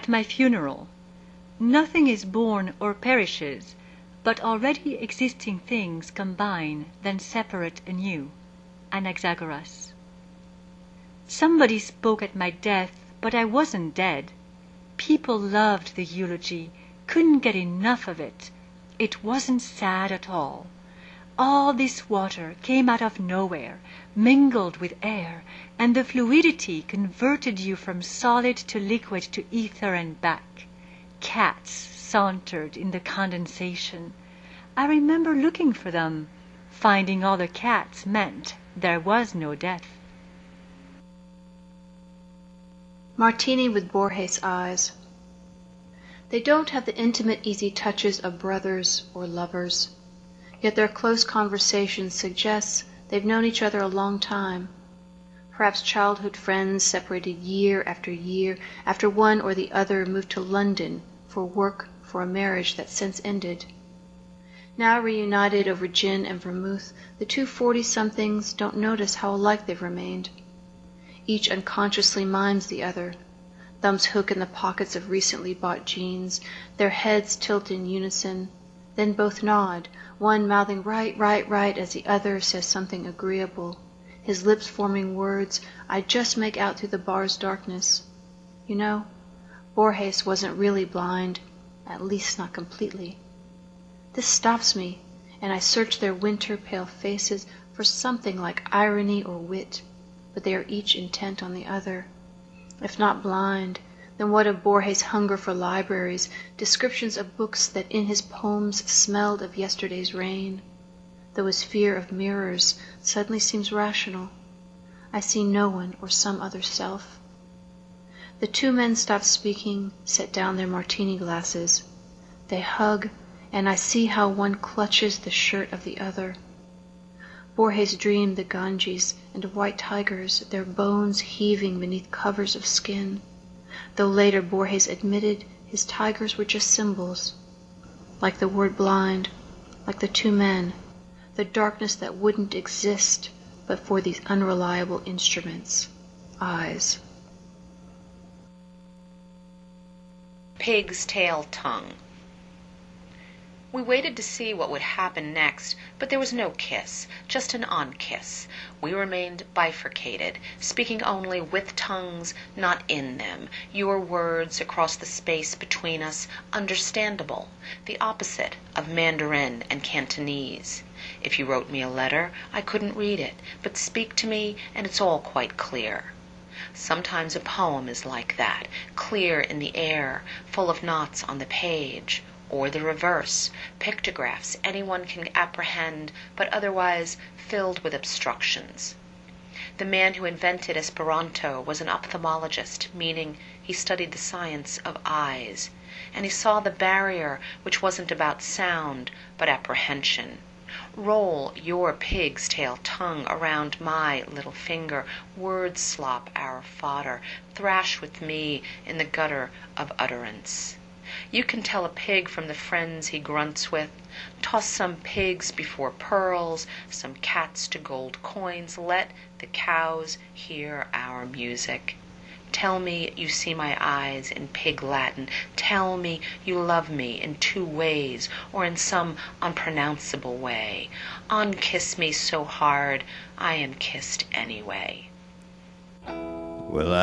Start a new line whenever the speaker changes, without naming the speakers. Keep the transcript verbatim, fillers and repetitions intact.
at my funeral. Nothing is born or perishes, but already existing things combine, then separate anew. Anaxagoras. Somebody spoke at my death, but I wasn't dead. People loved the eulogy, couldn't get enough of it. It wasn't sad at all. All this water came out of nowhere, mingled with air, and the fluidity converted you from solid to liquid to ether and back. Cats sauntered in the condensation. I remember looking for them, finding all the cats meant there was no death.
Martini with Borges eyes. They don't have the intimate, easy touches of brothers or lovers, yet their close conversation suggests they've known each other a long time. Perhaps childhood friends separated year after year after one or the other moved to London for work, for a marriage that since ended. Now reunited over gin and vermouth, the two forty-somethings don't notice how alike they've remained. Each unconsciously mimes the other. Thumbs hook in the pockets of recently bought jeans, their heads tilt in unison, then both nod, one mouthing right, right, right as the other says something agreeable, his lips forming words I just make out through the bar's darkness. You know, Borges wasn't really blind, at least not completely. This stops me, and I search their winter-pale faces for something like irony or wit, but they are each intent on the other. If not blind, then what of Borges' hunger for libraries, descriptions of books that in his poems smelled of yesterday's rain? Though his fear of mirrors suddenly seems rational, I see no one or some other self. The two men stop speaking, set down their martini glasses. They hug, and I see how one clutches the shirt of the other. Borges dreamed the Ganges and white tigers, their bones heaving beneath covers of skin, though later Borges admitted his tigers were just symbols, like the word blind, like the two men, the darkness that wouldn't exist but for these unreliable instruments, eyes.
Pig's tail tongue. We waited to see what would happen next, but there was no kiss, just an on-kiss. We remained bifurcated, speaking only with tongues, not in them, your words across the space between us, understandable, the opposite of Mandarin and Cantonese. If you wrote me a letter, I couldn't read it, but speak to me and it's all quite clear. Sometimes a poem is like that, clear in the air, full of knots on the page. Or the reverse, pictographs anyone can apprehend, but otherwise filled with obstructions. The man who invented Esperanto was an ophthalmologist, meaning he studied the science of eyes, and he saw the barrier which wasn't about sound, but apprehension. Roll your pig's tail tongue around my little finger, word slop our fodder, thrash with me in the gutter of utterance. You can tell a pig from the friends he grunts with. Toss some pigs before pearls, some cats to gold coins. Let the cows hear our music. Tell me you see my eyes in pig Latin. Tell me you love me in two ways, or in some unpronounceable way. Unkiss me so hard I am kissed anyway.
Well,